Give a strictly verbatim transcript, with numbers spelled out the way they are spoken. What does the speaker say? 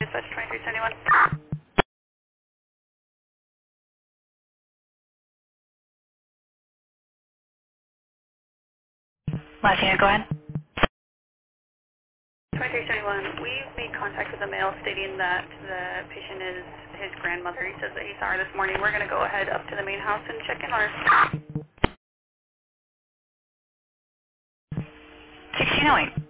Dispatch twenty-three seventy-one. Latina, go ahead. twenty-three seventy-one, we've made contact with the mail stating that the patient is his grandmother. He says that he saw her this morning. We're going to go ahead up to the main house and check in on her. sixteen oh eight.